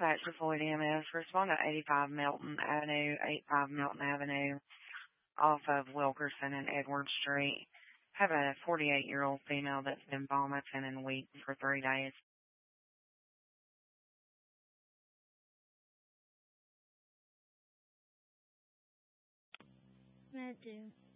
Dispatch to Floyd EMS. Respond to 85 Melton Avenue, 85 Melton Avenue, off of Wilkerson and Edward Street. Have a 48-year-old female that's been vomiting and weak for 3 days. I do.